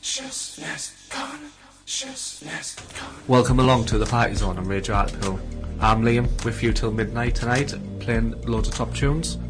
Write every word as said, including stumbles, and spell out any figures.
Welcome along to the Party Zone on Radio Hartlepool. I'm Liam, with you till midnight tonight, playing loads of top tunes.